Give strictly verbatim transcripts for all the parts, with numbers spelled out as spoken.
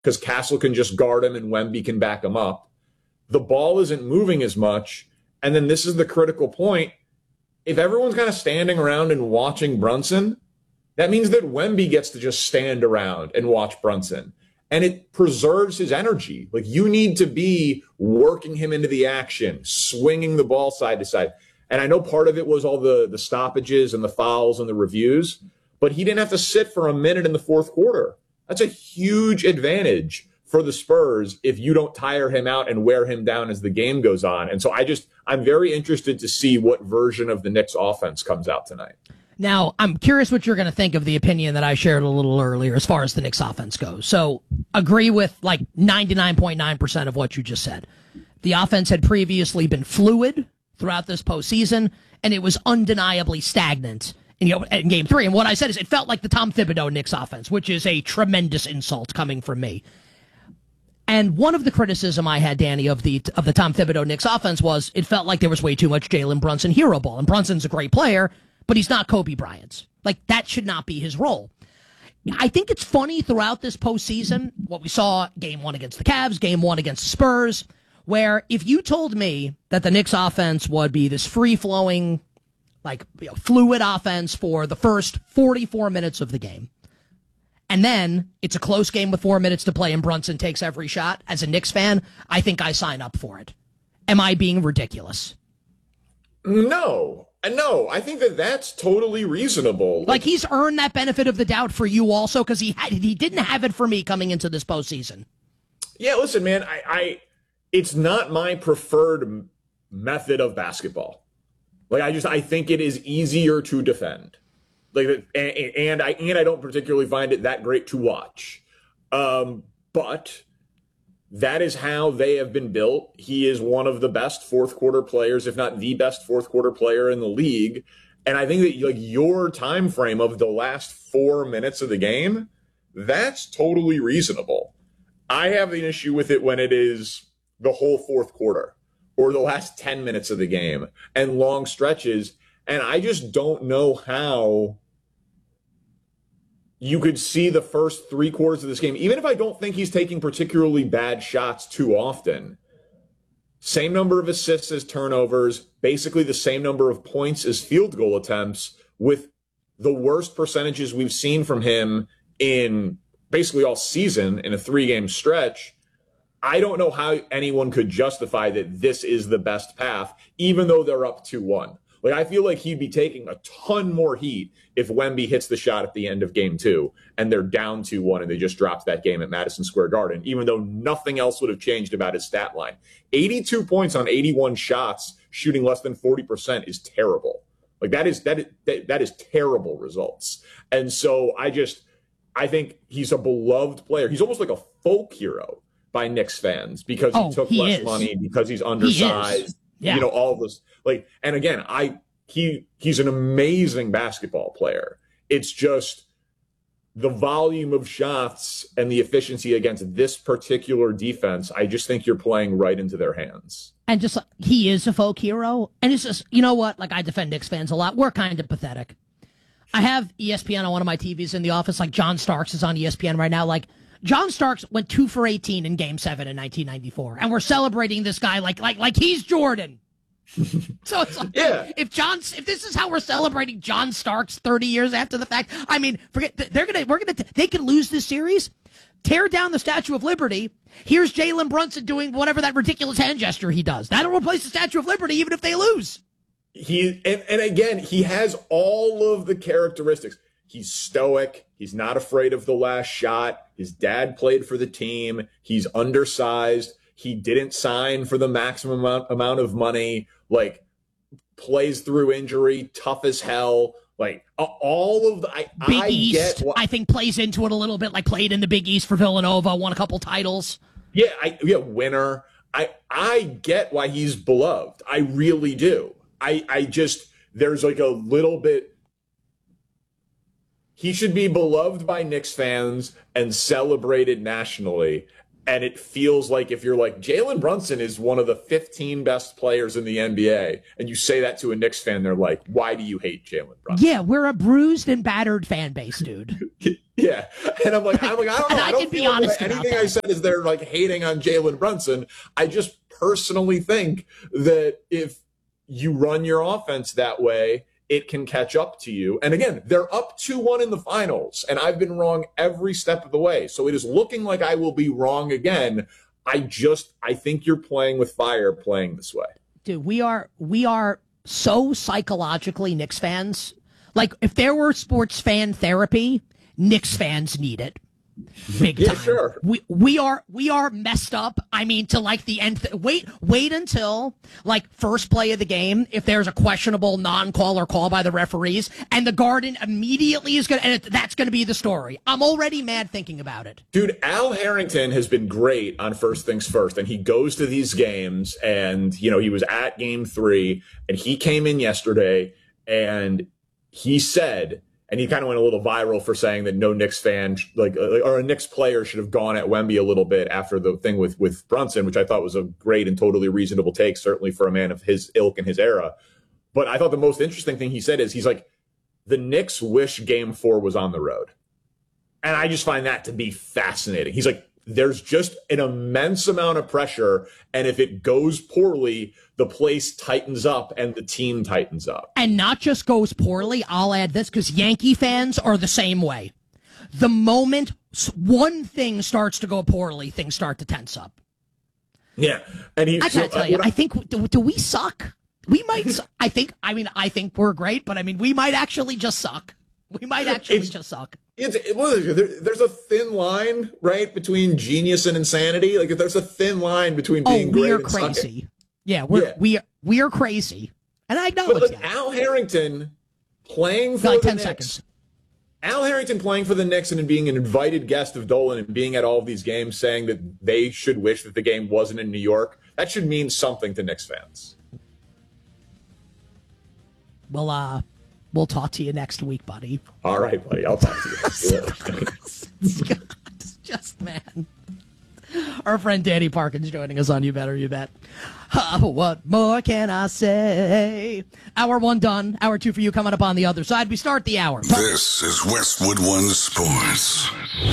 because Castle can just guard him and Wemby can back him up. The ball isn't moving as much. And then this is the critical point. If everyone's kind of standing around and watching Brunson, that means that Wemby gets to just stand around and watch Brunson. And it preserves his energy. Like, you need to be working him into the action, swinging the ball side to side. And I know part of it was all the, the stoppages and the fouls and the reviews, but he didn't have to sit for a minute in the fourth quarter. That's a huge advantage for the Spurs if you don't tire him out and wear him down as the game goes on. And so I just, I'm very interested to see what version of the Knicks offense comes out tonight. Now, I'm curious what you're going to think of the opinion that I shared a little earlier as far as the Knicks offense goes. So, agree with like ninety-nine point nine percent of what you just said. The offense had previously been fluid throughout this postseason, and it was undeniably stagnant in, you know, in game three. And what I said is it felt like the Tom Thibodeau Knicks offense, which is a tremendous insult coming from me. And one of the criticism I had, Danny, of the of the Tom Thibodeau Knicks offense was it felt like there was way too much Jalen Brunson hero ball. And Brunson's a great player, but he's not Kobe Bryant. Like, that should not be his role. I think it's funny throughout this postseason, what we saw game one against the Cavs, game one against the Spurs, where if you told me that the Knicks offense would be this free-flowing, like, you know, fluid offense for the first forty-four minutes of the game, and then it's a close game with four minutes to play and Brunson takes every shot, as a Knicks fan, I think I sign up for it. Am I being ridiculous? No. No, I think that that's totally reasonable. Like, like he's earned that benefit of the doubt for you also, because he had, he didn't have it for me coming into this postseason. Yeah, listen, man, I, I it's not my preferred method of basketball. Like, I just I think it is easier to defend. Like, and, and I and I don't particularly find it that great to watch. Um, but that is how they have been built. He is one of the best fourth quarter players, if not the best fourth quarter player in the league. And I think that, like, your time frame of the last four minutes of the game, that's totally reasonable. I have an issue with it when it is the whole fourth quarter or the last ten minutes of the game and long stretches. And I just don't know how you could see the first three quarters of this game, even if I don't think he's taking particularly bad shots too often. Same number of assists as turnovers, basically the same number of points as field goal attempts, with the worst percentages we've seen from him in basically all season in a three-game stretch. I don't know how anyone could justify that this is the best path, even though they're up two one. Like, I feel like he'd be taking a ton more heat if Wemby hits the shot at the end of game two and they're down two one and they just dropped that game at Madison Square Garden, even though nothing else would have changed about his stat line. eighty-two points on eighty-one shots, shooting less than forty percent is terrible. Like, that is, that is, that, that is terrible results. And so I just, I think he's a beloved player. He's almost like a folk hero by Knicks fans because he oh, took he less is. money, because he's undersized. He is. Yeah. You know, all of this. Like, and again, I he he's an amazing basketball player. It's just the volume of shots and the efficiency against this particular defense. I just think you're playing right into their hands. And just, he is a folk hero. And it's just, you know what? Like, I defend Knicks fans a lot. We're kind of pathetic. I have E S P N on one of my T Vs in the office. Like, John Starks is on E S P N right now. Like, John Starks went two for eighteen in Game Seven in nineteen ninety-four, and we're celebrating this guy like like like he's Jordan. So it's like, yeah. if John, if this is how we're celebrating John Starks thirty years after the fact, I mean, forget they're gonna we're gonna they could lose this series, tear down the Statue of Liberty. Here's Jalen Brunson doing whatever that ridiculous hand gesture he does. That'll replace the Statue of Liberty, even if they lose. He and, and again, he has all of the characteristics. He's stoic. He's not afraid of the last shot. His dad played for the team. He's undersized. He didn't sign for the maximum amount, amount of money. Like, plays through injury, tough as hell. Like, all of the I, Big I East, get what, I think, plays into it a little bit. Like, played in the Big East for Villanova, won a couple titles. Yeah, I, yeah, winner. I I get why he's beloved. I really do. I I just there's like a little bit. He should be beloved by Knicks fans and celebrated nationally. And it feels like if you're like, Jalen Brunson is one of the fifteen best players in the N B A, and you say that to a Knicks fan, they're like, why do you hate Jalen Brunson? Yeah, we're a bruised and battered fan base, dude. Yeah, and I'm like, I'm like, I don't know. I I don't can be feel honest like about anything that. I said is they're like hating on Jalen Brunson. I just personally think that if you run your offense that way, it can catch up to you. And again, they're up two one in the finals, and I've been wrong every step of the way. So it is looking like I will be wrong again. I just, I think you're playing with fire playing this way. Dude, we are, we are so psychologically Knicks fans. Like, if there were sports fan therapy, Knicks fans need it. Big time. Yeah, sure. We we are we are messed up. I mean, to like the end. Th- wait wait until like first play of the game. If there's a questionable non-call or call by the referees, and the Garden immediately is gonna, and it, that's gonna be the story. I'm already mad thinking about it. Dude, Al Harrington has been great on First Things First, and he goes to these games, and you know he was at Game Three, and he came in yesterday, and he said. And he kind of went a little viral for saying that no Knicks fan, like, or a Knicks player should have gone at Wemby a little bit after the thing with, with Brunson, which I thought was a great and totally reasonable take, certainly for a man of his ilk and his era. But I thought the most interesting thing he said is he's like, the Knicks wish game four was on the road. And I just find that to be fascinating. He's like, there's just an immense amount of pressure. And if it goes poorly, the place tightens up and the team tightens up. And not just goes poorly, I'll add this, because Yankee fans are the same way. The moment one thing starts to go poorly, things start to tense up. Yeah. And he, I gotta so, tell uh, you, I, I think, do, do we suck? We might, su- I think, I mean, I think we're great, but I mean, we might actually just suck. We might actually It's- just suck. It's, it, well, there, there's a thin line, right, between genius and insanity. Like, there's a thin line between being Oh, great we're and crazy. sucking. Yeah, we're Yeah. we are we are crazy, and I acknowledge But like that. Al Harrington playing for Like the ten Knicks. seconds. Al Harrington playing for the Knicks and being an invited guest of Dolan and being at all of these games, saying that they should wish that the game wasn't in New York. That should mean something to Knicks fans. Well, uh, we'll talk to you next week, buddy. All right, buddy. I'll talk to you. God, just man. Our friend Danny Parkins joining us on You Better You Bet. Uh, what more can I say? Hour one done. Hour two for you coming up on the other side. We start the hour. This is Westwood One Sports.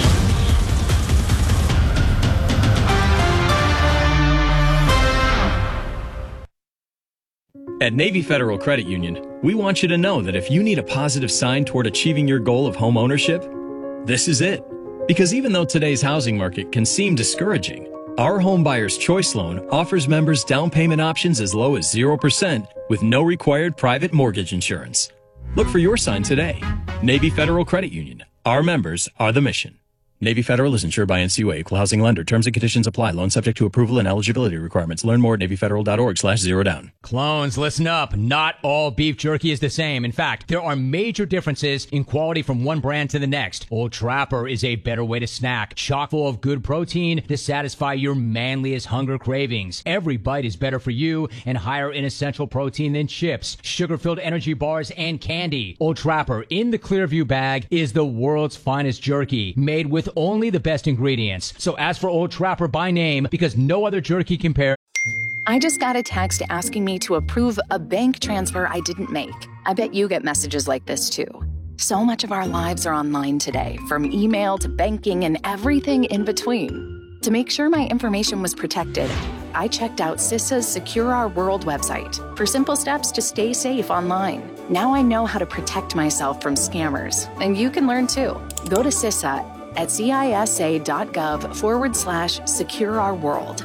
At Navy Federal Credit Union, we want you to know that if you need a positive sign toward achieving your goal of home ownership, this is it. Because even though today's housing market can seem discouraging, our Home Buyer's Choice Loan offers members down payment options as low as zero percent with no required private mortgage insurance. Look for your sign today. Navy Federal Credit Union. Our members are the mission. Navy Federal is insured by N C U A, equal housing lender. Terms and conditions apply. Loan subject to approval and eligibility requirements. Learn more at NavyFederal.org slash zero down. Clones, listen up. Not all beef jerky is the same. In fact, there are major differences in quality from one brand to the next. Old Trapper is a better way to snack, chock full of good protein to satisfy your manliest hunger cravings. Every bite is better for you and higher in essential protein than chips, sugar-filled energy bars, and candy. Old Trapper in the Clearview bag is the world's finest jerky, made with only the best ingredients. So ask for Old Trapper by name because no other jerky compares. I just got a text asking me to approve a bank transfer I didn't make. I bet you get messages like this too. So much of our lives are online today, from email to banking and everything in between. To make sure my information was protected, I checked out CISA's Secure Our World website for simple steps to stay safe online. Now I know how to protect myself from scammers, and you can learn too. Go to CISA at cisa.gov forward slash secure our world.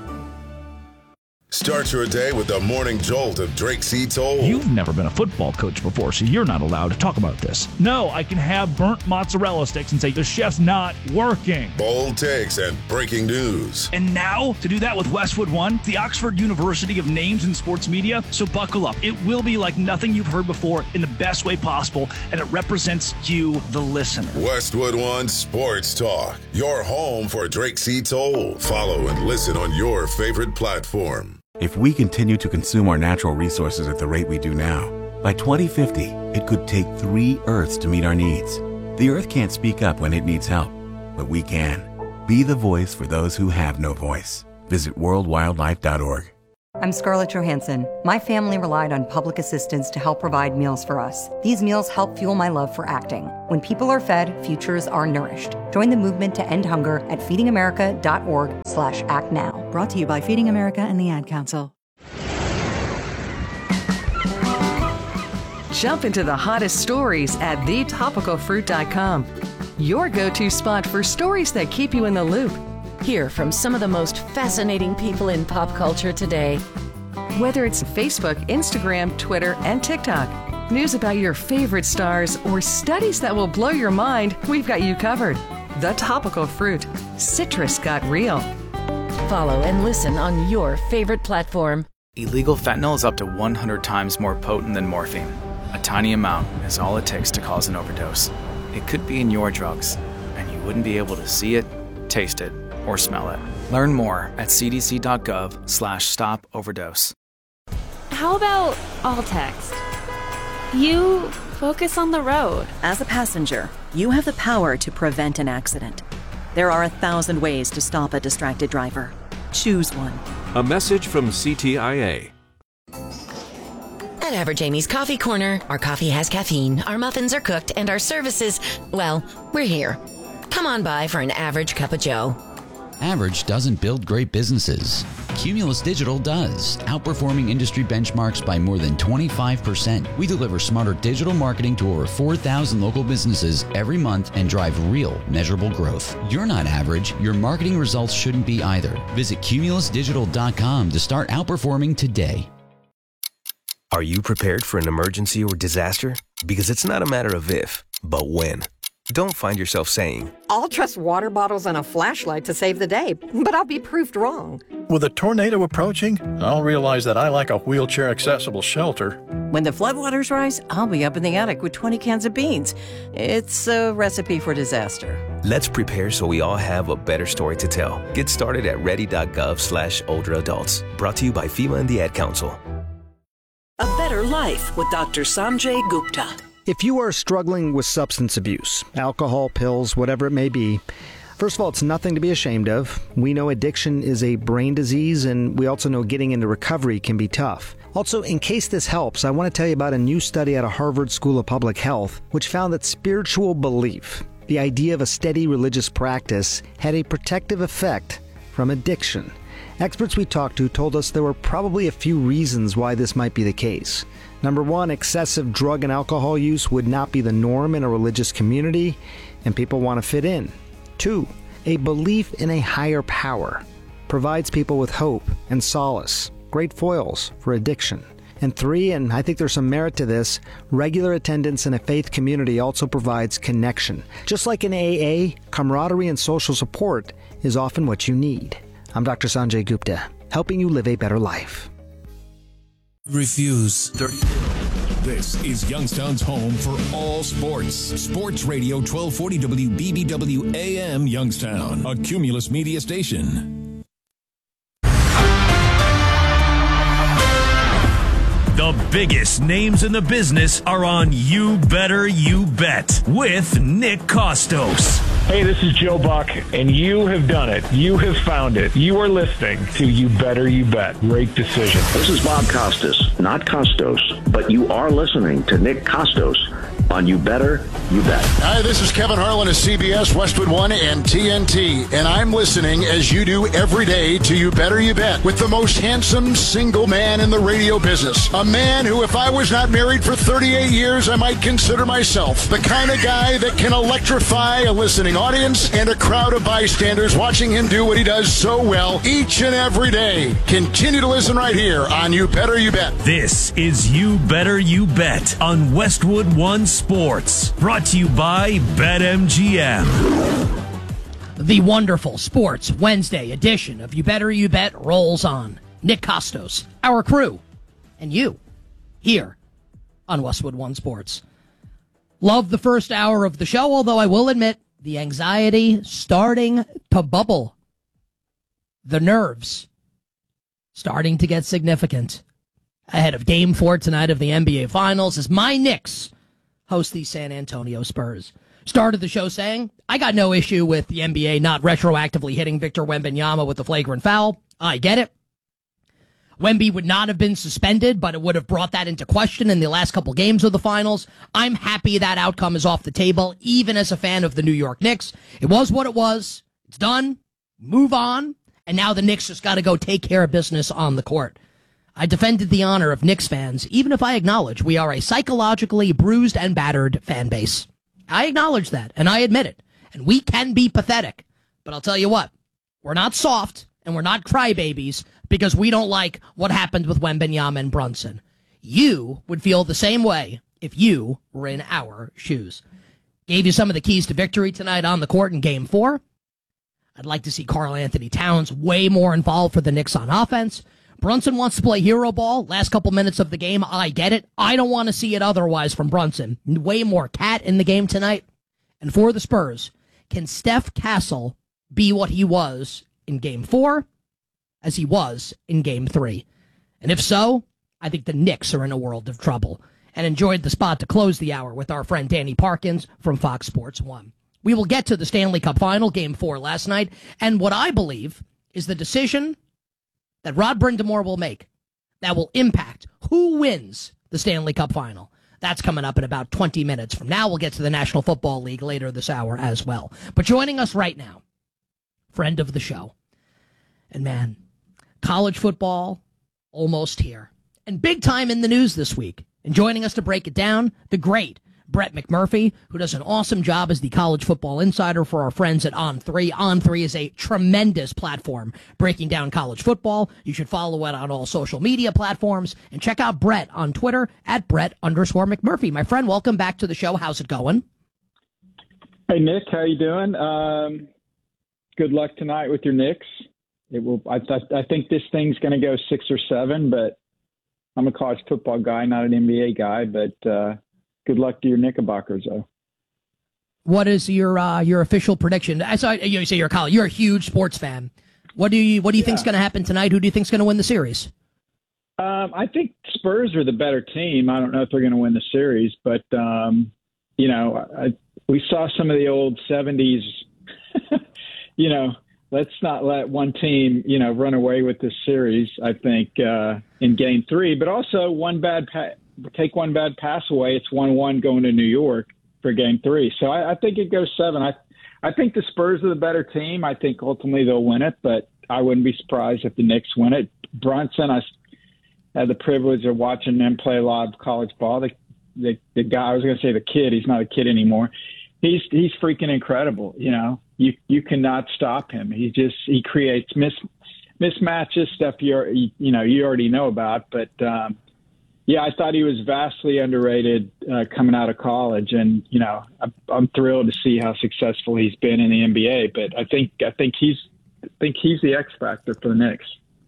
Start your day with the morning jolt of Drake C. Toll. You've never been a football coach before, so you're not allowed to talk about this. No, I can have burnt mozzarella sticks and say the chef's not working. Bold takes and breaking news. And now, to do that with Westwood One, the Oxford University of names in sports media, so buckle up. It will be like nothing you've heard before in the best way possible, and it represents you, the listener. Westwood One Sports Talk, your home for Drake C. Toll. Follow and listen on your favorite platform. If we continue to consume our natural resources at the rate we do now, by twenty fifty, it could take three Earths to meet our needs. The Earth can't speak up when it needs help, but we can. Be the voice for those who have no voice. Visit world wildlife dot org. I'm Scarlett Johansson. My family relied on public assistance to help provide meals for us. These meals help fuel my love for acting. When people are fed, futures are nourished. Join the movement to end hunger at feedingamerica.org slash act now. Brought to you by Feeding America and the Ad Council. Jump into the hottest stories at the topical fruit dot com. Your go-to spot for stories that keep you in the loop. Hear from some of the most fascinating people in pop culture today. Whether it's Facebook, Instagram, Twitter, and TikTok, news about your favorite stars, or studies that will blow your mind, we've got you covered. The Topical Fruit. Citrus got real. Follow and listen on your favorite platform. Illegal fentanyl is up to one hundred times more potent than morphine. A tiny amount is all it takes to cause an overdose. It could be in your drugs, and you wouldn't be able to see it, taste it, or smell it. Learn more at cdc.gov slash stop overdose. How about all text? You focus on the road. As a passenger, you have the power to prevent an accident. There are a thousand ways to stop a distracted driver. Choose one. A message from C T I A. At Average Amy's Coffee Corner, our coffee has caffeine, our muffins are cooked, and our services, well, we're here. Come on by for an average cup of joe. Average doesn't build great businesses. Cumulus Digital does, outperforming industry benchmarks by more than twenty-five percent. We deliver smarter digital marketing to over four thousand local businesses every month and drive real, measurable growth. You're not average. Your marketing results shouldn't be either. Visit cumulus digital dot com to start outperforming today. Are you prepared for an emergency or disaster? Because it's not a matter of if, but when. Don't find yourself saying, I'll trust water bottles and a flashlight to save the day, but I'll be proved wrong. With a tornado approaching, I'll realize that I like a wheelchair-accessible shelter. When the floodwaters rise, I'll be up in the attic with twenty cans of beans. It's a recipe for disaster. Let's prepare so we all have a better story to tell. Get started at ready.gov slash older adults. Brought to you by FEMA and the Ad Council. A Better Life with Doctor Sanjay Gupta. If you are struggling with substance abuse, alcohol, pills, whatever it may be, first of all, it's nothing to be ashamed of. We know addiction is a brain disease, and we also know getting into recovery can be tough. Also, in case this helps, I want to tell you about a new study out of Harvard School of Public Health, which found that spiritual belief, the idea of a steady religious practice, had a protective effect from addiction. Experts we talked to told us there were probably a few reasons why this might be the case. Number one, excessive drug and alcohol use would not be the norm in a religious community, and people want to fit in. Two, a belief in a higher power provides people with hope and solace, great foils for addiction. And three, and I think there's some merit to this, regular attendance in a faith community also provides connection. Just like in A A, camaraderie and social support is often what you need. I'm Doctor Sanjay Gupta, helping you live a better life. Refuse. This is Youngstown's home for all sports. Sports Radio twelve forty W B B W A M Youngstown, a Cumulus media station. The biggest names in the business are on You Better You Bet with Nick Kostos. Hey, this is Joe Buck, and you have done it. You have found it. You are listening to You Better You Bet. Great decision. This is Bob Costas, not Costos, but you are listening to Nick Kostos on You Better You Bet. Hi, this is Kevin Harlan of C B S, Westwood One, and T N T, and I'm listening as you do every day to You Better You Bet with the most handsome single man in the radio business. A man who, if I was not married for thirty-eight years, I might consider myself the kind of guy that can electrify a listening audience and a crowd of bystanders watching him do what he does so well each and every day. Continue to listen right here on You Better You Bet. This is You Better You Bet on Westwood One Sports, brought to you by BetMGM. The wonderful Sports Wednesday edition of You Better You Bet rolls on. Nick Kostos, our crew, and you, here on Westwood One Sports. Love the first hour of the show, although I will admit, the anxiety starting to bubble. The nerves starting to get significant. Ahead of Game four tonight of the N B A Finals as my Knicks host the San Antonio Spurs. Started the show saying, I got no issue with the N B A not retroactively hitting Victor Wembanyama with the flagrant foul. I get it. Wemby would not have been suspended, but it would have brought that into question in the last couple games of the finals. I'm happy that outcome is off the table, even as a fan of the New York Knicks. It was what it was. It's done. Move on. And now the Knicks just got to go take care of business on the court. I defended the honor of Knicks fans, even if I acknowledge we are a psychologically bruised and battered fan base. I acknowledge that, and I admit it. And we can be pathetic. But I'll tell you what, we're not soft, and we're not crybabies, because we don't like what happened with Wembanyama and Brunson. You would feel the same way if you were in our shoes. Gave you some of the keys to victory tonight on the court in Game four. I'd like to see Karl Anthony Towns way more involved for the Knicks on offense. Brunson wants to play hero ball. Last couple minutes of the game, I get it. I don't want to see it otherwise from Brunson. Way more cat in the game tonight. And for the Spurs, can Steph Castle be what he was in Game four as he was in Game three? And if so, I think the Knicks are in a world of trouble. And enjoyed the spot to close the hour with our friend Danny Parkins from Fox Sports one. We will get to the Stanley Cup Final, Game four last night, and what I believe is the decision that Rod Brind'Amour will make that will impact who wins the Stanley Cup Final. That's coming up in about twenty minutes from now. We'll get to the National Football League later this hour as well. But joining us right now, friend of the show, and man, college football almost here. And big time in the news this week. And joining us to break it down, the great Brett McMurphy, who does an awesome job as the college football insider for our friends at On three. On three is a tremendous platform breaking down college football. You should follow it on all social media platforms. And check out Brett on Twitter at Brett underscore McMurphy. My friend, welcome back to the show. How's it going? Hey, Nick. How you doing? Um, good luck tonight with your Knicks. It will. I, th- I think this thing's going to go six or seven, but I'm a college football guy, not an N B A guy. But uh, good luck to your Knickerbockers, though. What is your uh, your official prediction? I saw you say you're a college. You're a huge sports fan. What do you What do you yeah. think is going to happen tonight? Who do you think is going to win the series? Um, I think Spurs are the better team. I don't know if they're going to win the series, but um, you know, I, we saw some of the old seventies. You know, let's not let one team, you know, run away with this series. I think uh, in Game Three, but also one bad pa- take one bad pass away. It's one one going to New York for Game Three. So I, I think it goes seven. I I think the Spurs are the better team. I think ultimately they'll win it, but I wouldn't be surprised if the Knicks win it. Brunson, I had the privilege of watching them play a lot of college ball. The the, the guy, I was going to say the kid. He's not a kid anymore. He's he's freaking incredible. You know, you you cannot stop him. He just he creates mis mismatches, stuff you you know you already know about. But um, yeah, I thought he was vastly underrated uh, coming out of college, and you know I'm, I'm thrilled to see how successful he's been in the N B A. But I think I think he's I think he's the X factor for the Knicks.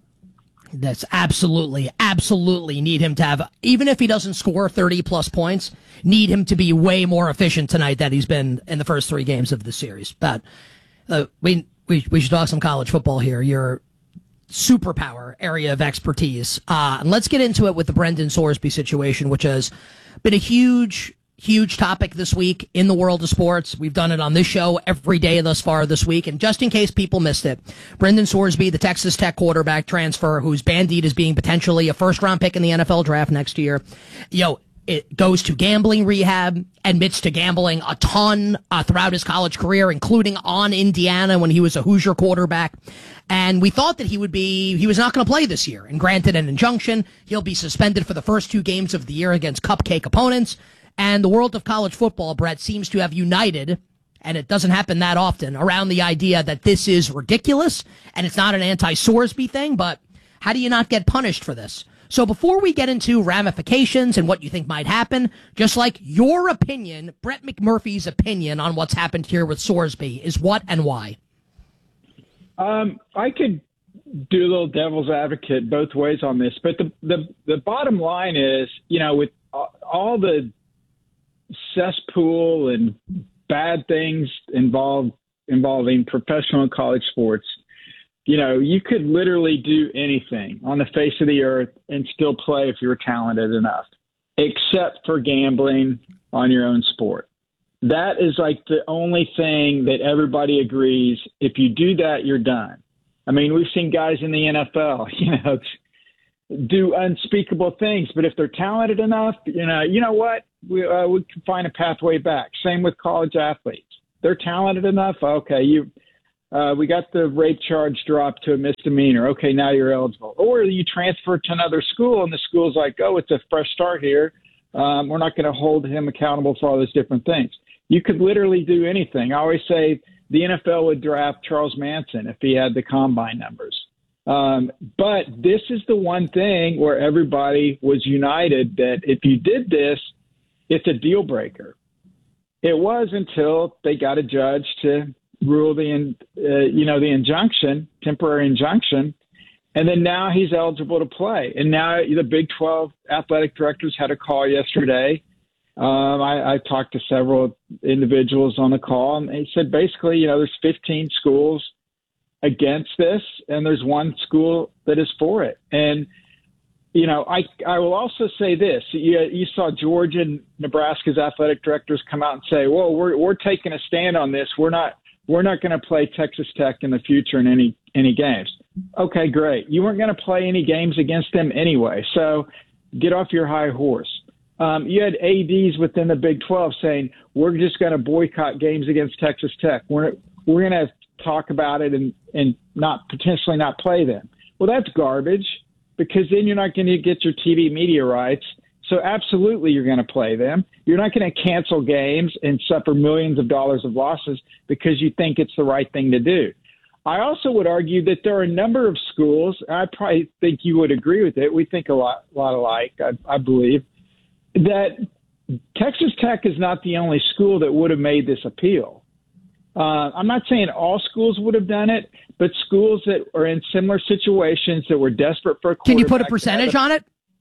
That's absolutely, absolutely need him to have, even if he doesn't score thirty plus points, need him to be way more efficient tonight than he's been in the first three games of the series. But uh, we, we we should talk some college football here. Your superpower area of expertise. Uh, and let's get into it with the Brendan Sorsby situation, which has been a huge, huge topic this week in the world of sports. We've done it on this show every day thus far this week. And just in case people missed it, Brendan Sorsby, the Texas Tech quarterback transfer, who's bandied as being potentially a first round pick in the N F L draft next year, yo, it goes to gambling rehab, admits to gambling a ton uh, throughout his college career, including on Indiana when he was a Hoosier quarterback. And we thought that he would be, he was not going to play this year. And granted an injunction, he'll be suspended for the first two games of the year against cupcake opponents. And the world of college football, Brett, seems to have united, and it doesn't happen that often, around the idea that this is ridiculous, and it's not an anti-Sorsby thing, but how do you not get punished for this? So before we get into ramifications and what you think might happen, just like your opinion, Brett McMurphy's opinion on what's happened here with Sorsby is what and why? Um, I could do a little devil's advocate both ways on this, but the, the, the bottom line is, you know, with all the cesspool and bad things involved involving professional and college sports, you know, you could literally do anything on the face of the earth and still play if you were talented enough, except for gambling on your own sport. That is like the only thing that everybody agrees. If you do that, you're done. I mean, we've seen guys in the N F L, you know, do unspeakable things. But if they're talented enough, you know, you know what, we uh, we can find a pathway back. Same with college athletes. They're talented enough. Okay, you. Uh, we got the rape charge dropped to a misdemeanor. Okay, now you're eligible. Or you transfer to another school, and the school's like, oh, it's a fresh start here. Um, we're not going to hold him accountable for all those different things. You could literally do anything. I always say the N F L would draft Charles Manson if he had the combine numbers. Um, but this is the one thing where everybody was united that if you did this, it's a deal breaker. It was until they got a judge to rule the, uh, you know, the injunction, temporary injunction, and then now he's eligible to play. And now the Big twelve athletic directors had a call yesterday. Um, I, I talked to several individuals on the call, and they said basically, you know, there's fifteen schools against this, and there's one school that is for it. And, you know, I I will also say this. You, you saw Georgia and Nebraska's athletic directors come out and say, well, we're we're taking a stand on this. We're not We're not going to play Texas Tech in the future in any any games. Okay, great. You weren't going to play any games against them anyway, so get off your high horse. Um, you had A Ds within the Big twelve saying, we're just going to boycott games against Texas Tech. We're we're going to talk about it and, and not potentially not play them. Well, that's garbage because then you're not going to get your T V media rights. So absolutely you're going to play them. You're not going to cancel games and suffer millions of dollars of losses because you think it's the right thing to do. I also would argue that there are a number of schools, I probably think you would agree with it, we think a lot, lot alike, I, I believe, that Texas Tech is not the only school that would have made this appeal. Uh, I'm not saying all schools would have done it, but schools that are in similar situations that were desperate for a quarterback. Can you put a percentage on it?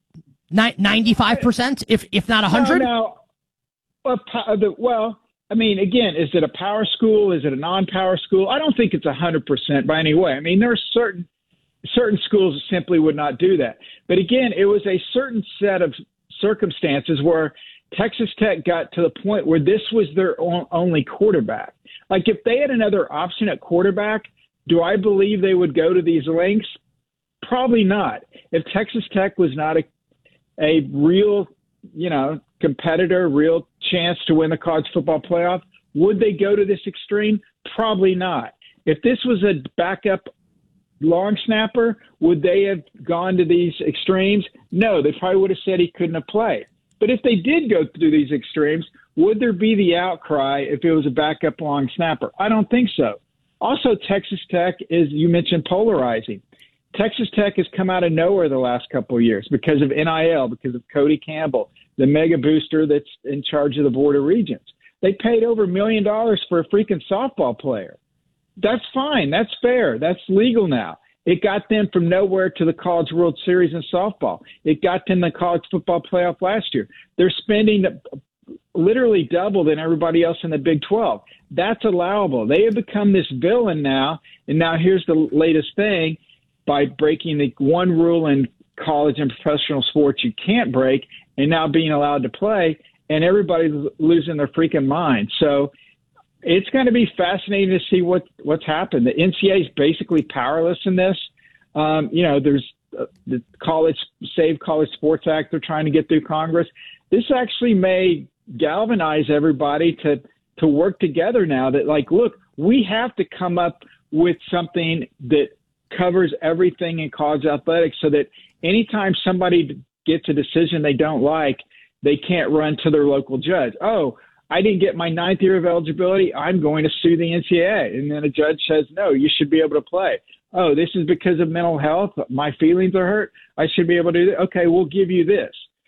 ninety-five percent, if if not one hundred? No, no. Well, well, I mean, again, is it a power school? Is it a non-power school? I don't think it's one hundred percent by any way. I mean, there are certain certain schools that simply would not do that. But again, it was a certain set of circumstances where Texas Tech got to the point where this was their only quarterback. Like, if they had another option at quarterback, do I believe they would go to these lengths? Probably not. If Texas Tech was not a a real, you know, competitor, real chance to win the college football playoff, would they go to this extreme? Probably not. If this was a backup long snapper, would they have gone to these extremes? No, they probably would have said he couldn't have played. But if they did go through these extremes, would there be the outcry if it was a backup long snapper? I don't think so. Also, Texas Tech is, you mentioned, polarizing. Texas Tech has come out of nowhere the last couple of years because of N I L, because of Cody Campbell, the mega booster that's in charge of the Board of Regents. They paid over a million dollars for a freaking softball player. That's fine. That's fair. That's legal now. It got them from nowhere to the College World Series in softball. It got them the college football playoff last year. They're spending literally double than everybody else in the Big twelve. That's allowable. They have become this villain now, and now here's the latest thing. By breaking the one rule in college and professional sports you can't break, and now being allowed to play, and everybody's losing their freaking mind. So it's going to be fascinating to see what, what's happened. The N C A A is basically powerless in this. Um, you know, there's uh, the College Save College Sports Act they're trying to get through Congress. This actually may galvanize everybody to, to work together now that, like, look, we have to come up with something that covers everything in college athletics so that anytime somebody gets a decision they don't like, they can't run to their local judge. Oh, I didn't get my ninth year of eligibility. I'm going to sue the N C A A. And then a judge says, no, you should be able to play. Oh, this is because of mental health. My feelings are hurt. I should be able to do that. Okay, we'll give you this.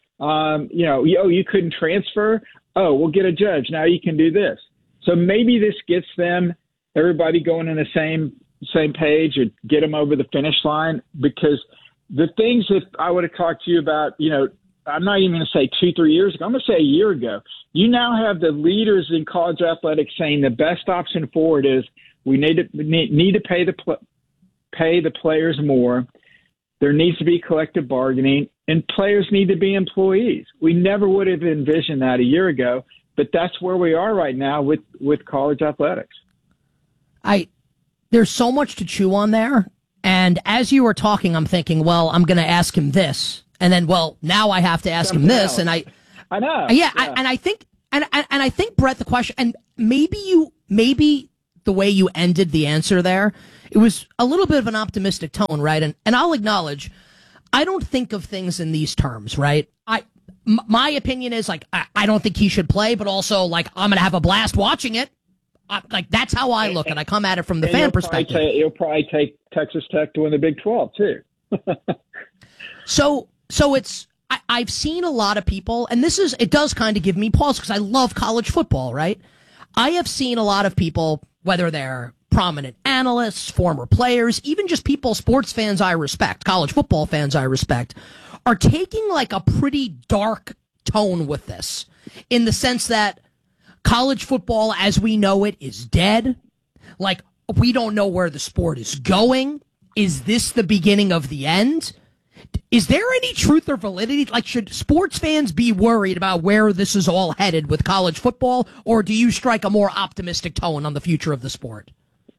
Um, you know, oh, you couldn't transfer. Oh, we'll get a judge. Now you can do this. So maybe this gets them, everybody going in the same same page or get them over the finish line, because the things that I would have talked to you about, you know, I'm not even going to say two, three years ago. I'm going to say a year ago. You now have the leaders in college athletics saying the best option forward is we need to need, need to pay the pl- pay the players more. There needs to be collective bargaining, and players need to be employees. We never would have envisioned that a year ago, but that's where we are right now with, with college athletics. I. There's so much to chew on there, And as you were talking, I'm thinking, well, I'm going to ask him this. And then, well, now I have to ask Something him this. else. And I, I know. Yeah, yeah. I, and I think, and, and and I think, Brett, the question, and maybe you, maybe the way you ended the answer there, it was a little bit of an optimistic tone, right? And and I'll acknowledge, I don't think of things in these terms, right? I, m- my opinion is like, I, I don't think he should play, but also like, I'm going to have a blast watching it. I, like, that's how I look, and I come at it from the And fan you'll perspective. Probably take, you'll probably take Texas Tech to win the Big twelve, too. So, so it's, I, I've seen a lot of people, and this is, it does kind of give me pause because I love college football, right? I have seen a lot of people, whether they're prominent analysts, former players, even just people, sports fans I respect, college football fans I respect, are taking like a pretty dark tone with this in the sense that college football as we know it is dead. Like, we don't know where the sport is going. Is this the beginning of the end? Is there any truth or validity? Like, should sports fans be worried about where this is all headed with college football, or do you strike a more optimistic tone on the future of the sport?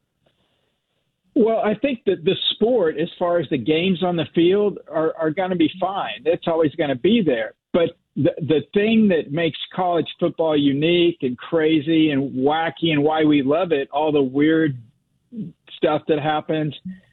Well, I think that the sport, as far as the games on the field, are, are going to be fine. It's always going to be there. But the, the thing that makes college football unique and crazy and wacky and why we love it, all the weird stuff that happens,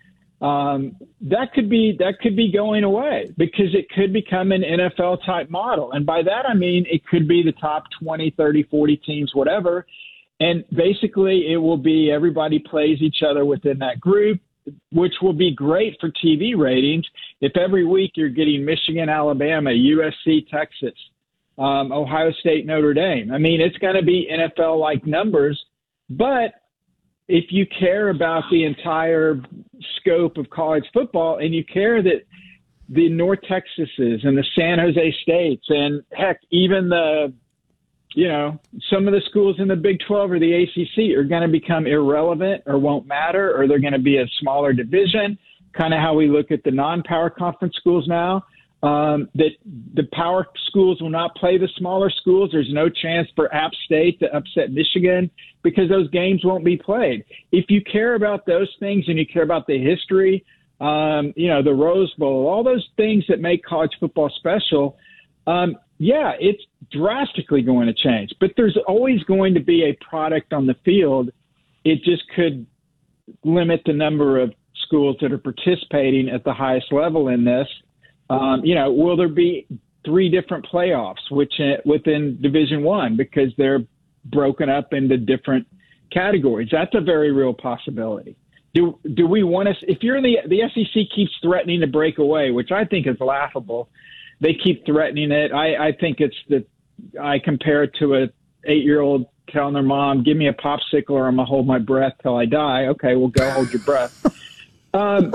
um, that could be that could be going away because it could become an N F L type model. And by that, I mean, it could be the top twenty, thirty, forty teams, whatever. And basically it will be everybody plays each other within that group, which will be great for T V ratings. If every week you're getting Michigan, Alabama, U S C, Texas, um, Ohio State, Notre Dame, I mean, it's going to be N F L-like numbers. But if you care about the entire scope of college football and you care that the North Texases and the San Jose States and, heck, even the, you know, some of the schools in the Big twelve or the A C C are going to become irrelevant or won't matter, or they're going to be a smaller division, kind of how we look at the non-power conference schools now, um, that the power schools will not play the smaller schools. There's no chance for App State to upset Michigan because those games won't be played. If you care about those things and you care about the history, um, you know, the Rose Bowl, all those things that make college football special, um, yeah, it's drastically going to change. But there's always going to be a product on the field. It just could limit the number of schools that are participating at the highest level in this. Um, you know, will there be three different playoffs which uh, within Division One because they're broken up into different categories? That's a very real possibility. Do do we want to? If you're in the the S E C keeps threatening to break away, which I think is laughable. They keep threatening it. I, I think it's the. I compare it to a eight-year-old telling their mom, "Give me a popsicle, or I'm gonna hold my breath till I die." Okay, well, go hold your breath. Um,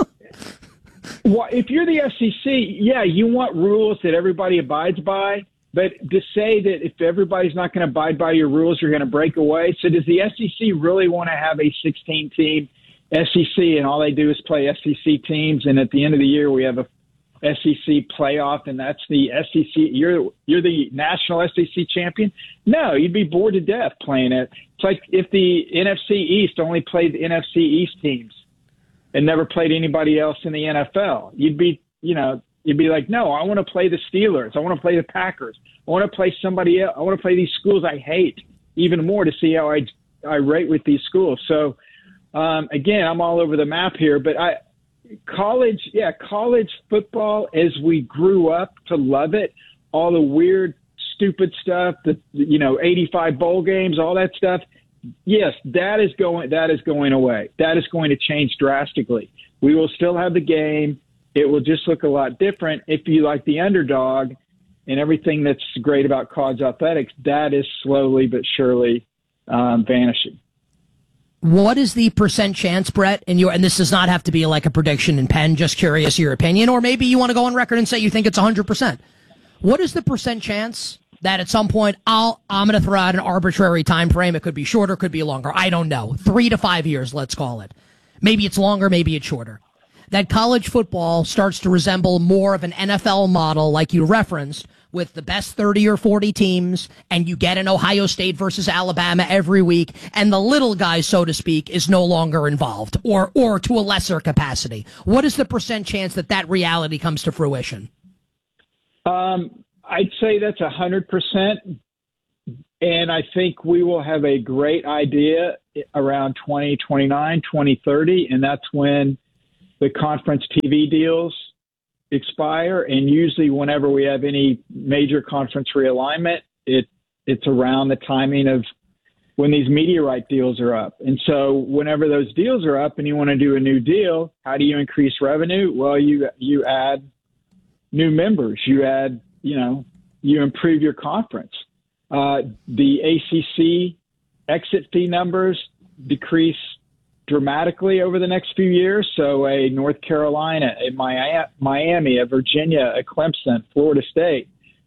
well, if you're the S E C, yeah, you want rules that everybody abides by. But to say that if everybody's not going to abide by your rules, you're going to break away. So does the S E C really want to have a sixteen-team S E C and all they do is play S E C teams, and at the end of the year we have a S E C playoff, and that's the S E C. You're you're the national S E C champion. No, you'd be bored to death playing it. It's like if the N F C East only played the N F C East teams and never played anybody else in the N F L. You'd be, you know, you'd be like, no, I want to play the Steelers. I want to play the Packers. I want to play somebody else. I want to play these schools I hate even more to see how I I rate with these schools. So um, again, I'm all over the map here, but I. College, yeah, college football as we grew up to love it, all the weird, stupid stuff, the you know, eighty-five bowl games, all that stuff. Yes, that is going that is going away. That is going to change drastically. We will still have the game. It will just look a lot different if you like the underdog and everything that's great about college athletics. That is slowly but surely um, vanishing. What is the percent chance, Brett, and your, and this does not have to be like a prediction in pen, just curious your opinion, or maybe you want to go on record and say you think it's one hundred percent. What is the percent chance that at some point I'll, I'm going to throw out an arbitrary time frame? It could be shorter, could be longer. I don't know. Three to five years, let's call it. Maybe it's longer, maybe it's shorter. That college football starts to resemble more of an N F L model like you referenced, with the best thirty or forty teams, and you get an Ohio State versus Alabama every week, and the little guy, so to speak, is no longer involved, or or to a lesser capacity? What is the percent chance that that reality comes to fruition? Um, I'd say that's one hundred percent, and I think we will have a great idea around twenty twenty-nine, twenty thirty, and that's when the conference T V deals expire, and usually whenever we have any major conference realignment, it it's around the timing of when these media right deals are up. And so whenever those deals are up and you want to do a new deal, how do you increase revenue? Well, you you add new members, you add, you know, you improve your conference. Uh, the A C C exit fee numbers decrease dramatically over the next few years. So a North Carolina, a Miami, a Virginia, a Clemson, Florida State,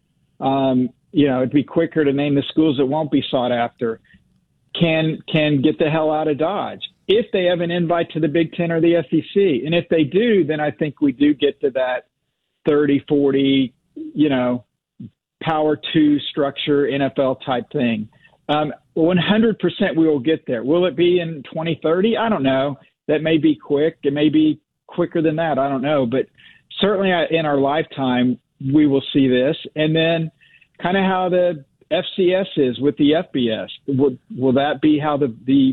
um, you know, it'd be quicker to name the schools that won't be sought after, can can get the hell out of Dodge if they have an invite to the Big Ten or the S E C. And if they do, then I think we do get to that thirty, forty, you know, power two structure, N F L type thing. Um, one hundred percent we will get there. Will it be in twenty thirty? I don't know. That may be quick. It may be quicker than that. I don't know. But certainly in our lifetime, we will see this. And then kind of how the F C S is with the F B S. Will, will that be how the, the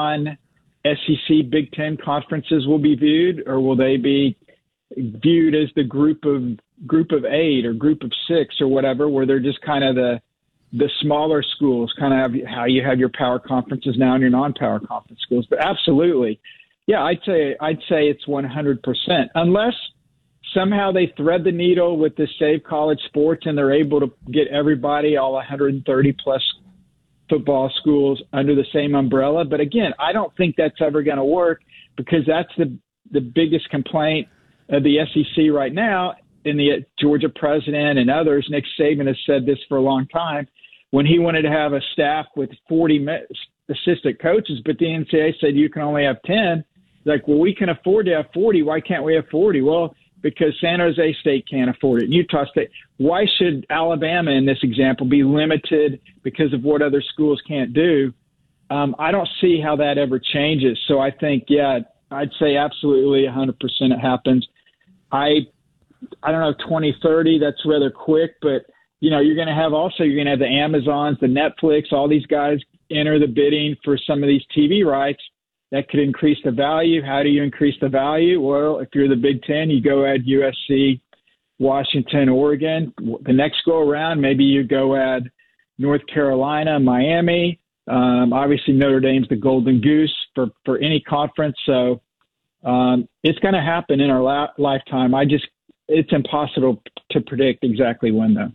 non-S E C Big Ten conferences will be viewed, or will they be viewed as the group of group of eight or group of six or whatever, where they're just kind of the the smaller schools, kind of have, how you have your power conferences now and your non-power conference schools? But absolutely, yeah, I'd say I'd say it's one hundred percent, unless somehow they thread the needle with the Save College Sports and they're able to get everybody, all one hundred thirty plus football schools, under the same umbrella. But again, I don't think that's ever going to work, because that's the the biggest complaint of the S E C right now. And the Georgia president and others, Nick Saban, has said this for a long time, when he wanted to have a staff with forty assistant coaches, but the N C double A said you can only have ten. Like, well, we can afford to have forty. Why can't we have forty? Well, because San Jose State can't afford it, and Utah State. Why should Alabama, in this example, be limited because of what other schools can't do? Um, I don't see how that ever changes. So I think, yeah, I'd say absolutely one hundred percent it happens. I I don't know, twenty thirty, that's rather quick, but, you know, you're going to have also, you're going to have the Amazons, the Netflix, all these guys enter the bidding for some of these T V rights. That could increase the value. How do you increase the value? Well, if you're the Big Ten, you go add U S C, Washington, Oregon. The next go around, maybe you go add North Carolina, Miami. Um, obviously, Notre Dame's the golden goose for, for any conference. So um, it's going to happen in our la- lifetime. I just, it's impossible to predict exactly when, though.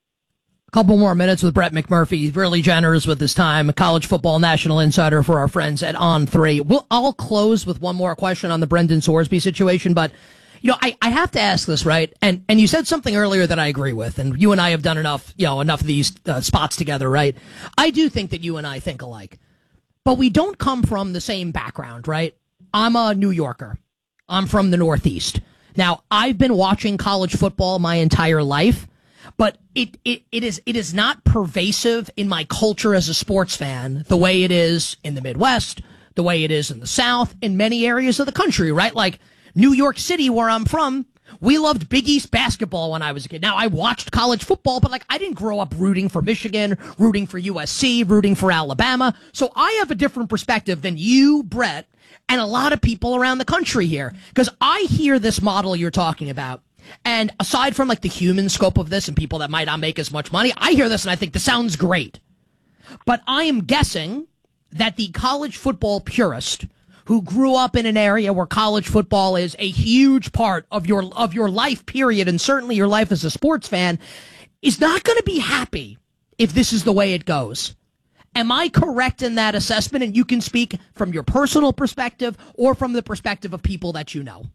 A couple more minutes with Brett McMurphy. He's really generous with his time. A college football national insider for our friends at On three. We'll, I'll close with one more question on the Brendan Sorsby situation, but you know, I, I have to ask this, right? And and you said something earlier that I agree with, and you and I have done enough, you know, enough of these uh, spots together, right? I do think that you and I think alike, but we don't come from the same background, right? I'm a New Yorker. I'm from the Northeast. Now, I've been watching college football my entire life, but it, it, it is it is not pervasive in my culture as a sports fan the way it is in the Midwest, the way it is in the South, in many areas of the country, right? Like New York City, where I'm from, we loved Big East basketball when I was a kid. Now, I watched college football, but like I didn't grow up rooting for Michigan, rooting for U S C, rooting for Alabama. So I have a different perspective than you, Brett, and a lot of people around the country here, because I hear this model you're talking about. And aside from like the human scope of this and people that might not make as much money, I hear this and I think this sounds great. But I am guessing that the college football purist who grew up in an area where college football is a huge part of your of your life, period, and certainly your life as a sports fan, is not going to be happy if this is the way it goes. Am I correct in that assessment? And you can speak from your personal perspective or from the perspective of people that you know.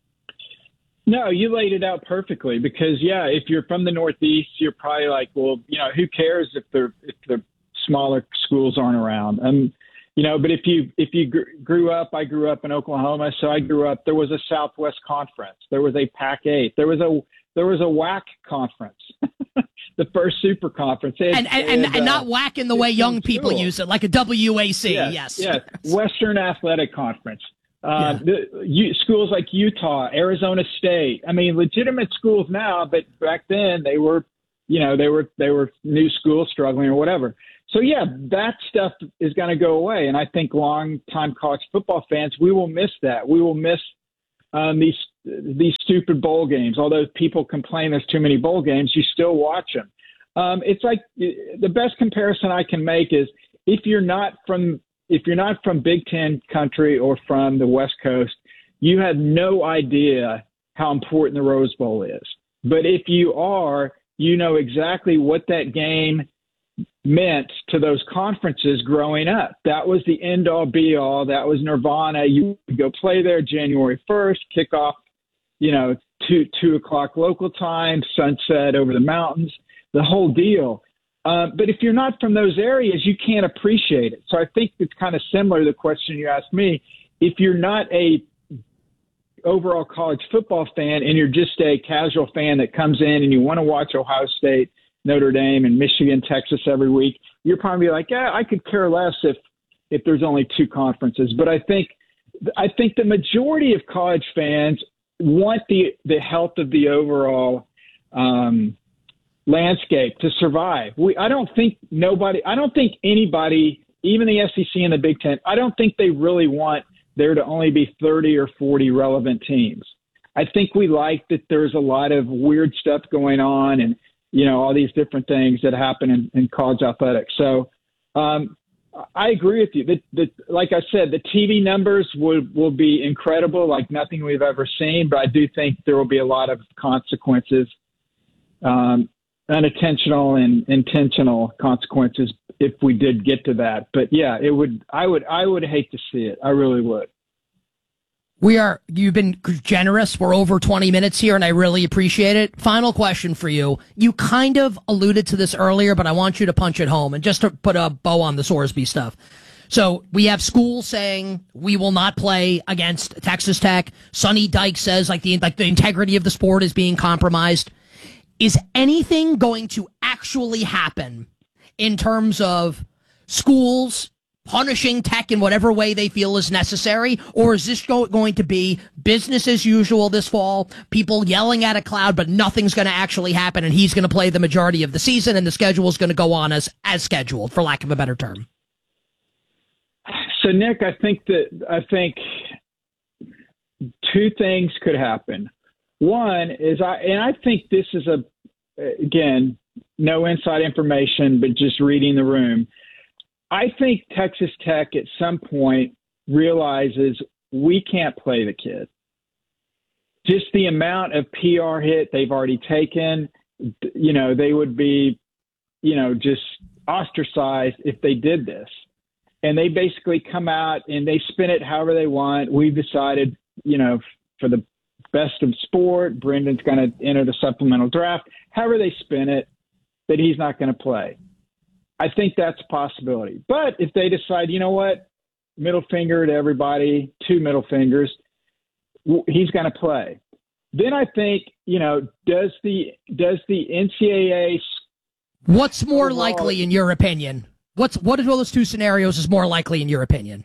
No, you laid it out perfectly, because, yeah, if you're from the Northeast, you're probably like, well, you know, who cares if the if the smaller schools aren't around? Um, you know, but if you if you gr- grew up, I grew up in Oklahoma, so I grew up. There was a Southwest Conference, there was a Pac eight, there was a there was a W A C conference. the first super conference. Had, and, and, and, had, and uh, not whack in the way young people schools. use it, like a W A C. Yes. Yes. yes. Western Athletic Conference. Uh, Yeah. the, you, schools like Utah, Arizona State. I mean, legitimate schools now, but back then they were, you know, they were they were new schools struggling or whatever. So yeah, that stuff is going to go away, and I think long-time college football fans, we will miss that. We will miss um, these these stupid bowl games. Although people complain there's too many bowl games, you still watch them. Um, it's like the best comparison I can make is if you're not from if you're not from Big Ten country or from the West Coast, you have no idea how important the Rose Bowl is. But if you are, you know exactly what that game meant to those conferences growing up. That was the end all be all. That was nirvana. You would go play there January first, kick off, you know, two, two o'clock local time, sunset over the mountains, the whole deal. Uh, but if you're not from those areas, you can't appreciate it. So I think it's kind of similar to the question you asked me. If you're not a overall college football fan and you're just a casual fan that comes in and you want to watch Ohio State, Notre Dame, and Michigan, Texas every week, you're probably like, yeah, I could care less if if there's only two conferences. But I think I think the majority of college fans want the the health of the overall um, landscape to survive. We I don't think nobody I don't think anybody, even the S E C and the Big Ten, I don't think they really want there to only be thirty or forty relevant teams. I think we like that there's a lot of weird stuff going on and, you know, all these different things that happen in, in college athletics. So um, I agree with you. The, the, like I said, the T V numbers will, will be incredible, like nothing we've ever seen, but I do think there will be a lot of consequences, um, unintentional and intentional consequences if we did get to that. But yeah, it would, I would, I would hate to see it. I really would. We are, you've been generous. We're over twenty minutes here, and I really appreciate it. Final question for you. You kind of alluded to this earlier, but I want you to punch it home and just to put a bow on the Sorsby stuff. So we have schools saying we will not play against Texas Tech. Sonny Dykes says like the, like the integrity of the sport is being compromised. Is anything going to actually happen in terms of schools punishing Tech in whatever way they feel is necessary? Or is this go- going to be business as usual this fall, people yelling at a cloud, but nothing's going to actually happen, and he's going to play the majority of the season, and the schedule is going to go on as, as scheduled, for lack of a better term? So, Nick, I think that I think two things could happen. One is, I and I think this is a, again, no inside information, but just reading the room. I think Texas Tech at some point realizes we can't play the kid. Just the amount of P R hit they've already taken, you know, they would be, you know, just ostracized if they did this. And they basically come out and they spin it however they want. We've decided, you know, for the best of sport, Brendan's going to enter the supplemental draft. However they spin it, that he's not going to play. I think that's a possibility. But if they decide, you know what, middle finger to everybody, two middle fingers, he's going to play. Then I think, you know, does the does the N C double A What's more overall, likely in your opinion? What's what of those two scenarios is more likely in your opinion?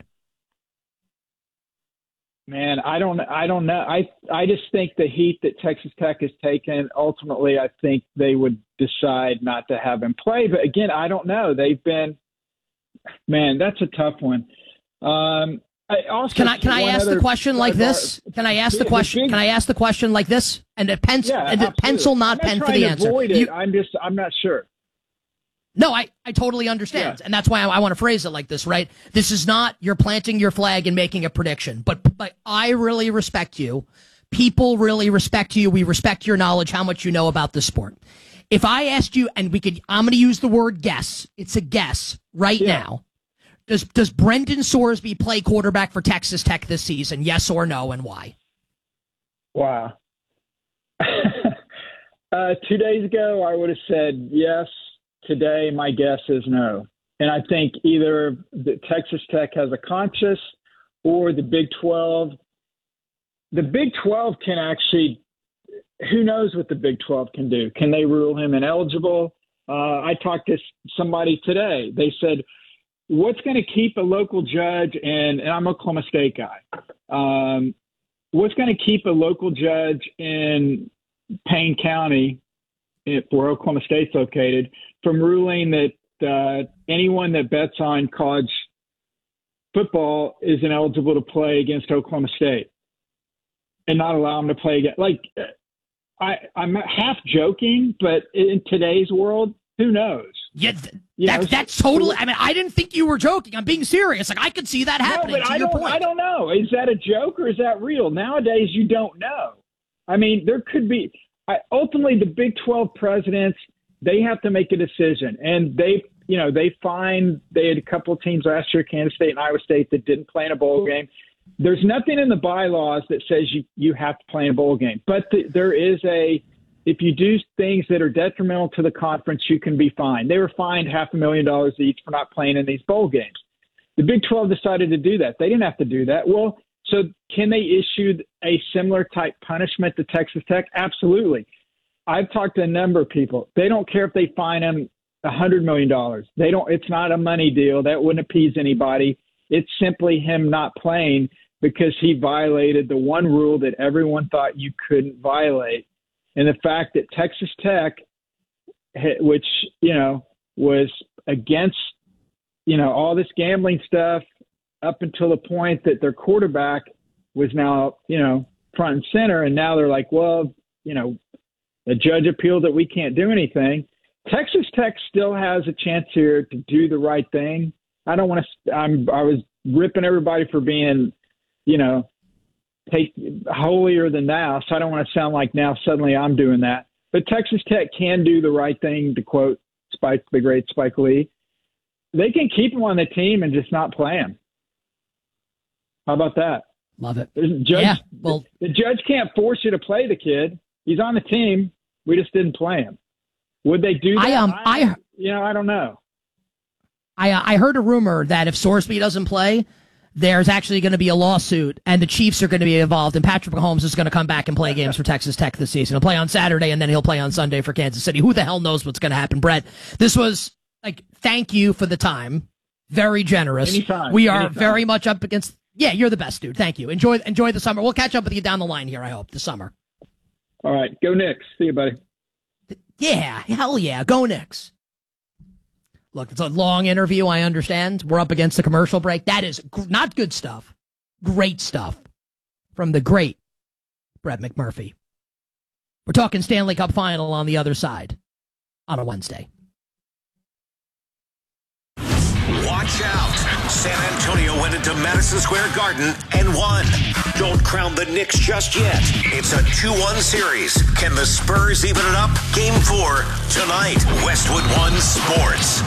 Man, I don't I don't know. I I just think the heat that Texas Tech has taken, ultimately I think they would decide not to have him play. But again, I don't know. They've been man, that's a tough one. Um I also Can I can I ask the question like this? Can I ask the question can I ask the question like this? And a pencil yeah, and a pencil not pen for the answer. Avoid it. You, I'm just I'm not sure. No, I, I totally understand. Yeah. And that's why I, I want to phrase it like this, right? This is not you're planting your flag and making a prediction. But, but I really respect you. People really respect you. We respect your knowledge, how much you know about the sport. If I asked you, and we could, I'm going to use the word guess. It's a guess right yeah. now. Does does Brendan Sorsby play quarterback for Texas Tech this season? Yes or no, and why? Wow. uh, two days ago, I would have said yes. Today, my guess is no. And I think either the Texas Tech has a conscience or the Big twelve. The Big twelve can actually who knows what the Big twelve can do? Can they rule him ineligible? Uh, I talked to somebody today. They said, what's going to keep a local judge, and, and I'm an Oklahoma State guy, um, what's going to keep a local judge in Payne County, where Oklahoma State's located, from ruling that uh, anyone that bets on college football is ineligible to play against Oklahoma State and not allow them to play again? Like, I, I'm half joking, but in today's world, who knows? Yeah, th- that, know, that's totally. I mean, I didn't think you were joking. I'm being serious. Like, I could see that happening. No, but to I your don't. point. I don't know. Is that a joke or is that real? Nowadays, you don't know. I mean, there could be. I, ultimately, the Big twelve presidents, they have to make a decision, and they, you know, they find they had a couple of teams last year, Kansas State and Iowa State, that didn't play in a bowl game. There's nothing in the bylaws that says you you have to play in a bowl game, but the, there is a. If you do things that are detrimental to the conference, you can be fined. They were fined half a million dollars each for not playing in these bowl games. The Big twelve decided to do that. They didn't have to do that. Well, so can they issue a similar type punishment to Texas Tech? Absolutely. I've talked to a number of people. They don't care if they fine him one hundred million dollars. They don't. It's not a money deal. That wouldn't appease anybody. It's simply him not playing because he violated the one rule that everyone thought you couldn't violate. And the fact that Texas Tech, which, you know, was against, you know, all this gambling stuff up until the point that their quarterback was now, you know, front and center. And now they're like, well, you know, the judge appealed that we can't do anything. Texas Tech still has a chance here to do the right thing. I don't want to, I'm, I was ripping everybody for being, you know, take holier than thou, so I don't want to sound like now suddenly I'm doing that. But Texas Tech can do the right thing, to quote Spike, the great Spike Lee. They can keep him on the team and just not play him. How about that? Love it. Judge, yeah, well, the, the judge can't force you to play the kid. He's on the team. We just didn't play him. Would they do that? I um, I, I you know, I don't know. I uh, I heard a rumor that if Sorsby doesn't play, there's actually going to be a lawsuit, and the Chiefs are going to be involved, and Patrick Mahomes is going to come back and play games for Texas Tech this season. He'll play on Saturday, and then he'll play on Sunday for Kansas City. Who the hell knows what's going to happen, Brett? This was, like, thank you for the time. Very generous. Anytime. We are Anytime. very much up against... Yeah, you're the best, dude. Thank you. Enjoy enjoy the summer. We'll catch up with you down the line here, I hope, this summer. All right. Go Knicks. See you, buddy. Yeah. Hell yeah. Go Knicks. Look, it's a long interview, I understand. We're up against the commercial break. That is g- not good stuff. Great stuff from the great Brett McMurphy. We're talking Stanley Cup Final on the other side on a Wednesday. Watch out. San Antonio went into Madison Square Garden and won. Don't crown the Knicks just yet. It's a two one series. Can the Spurs even it up? Game four tonight. Westwood One Sports.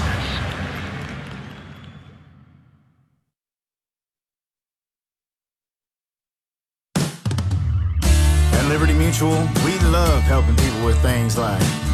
At Liberty Mutual, we love helping people with things like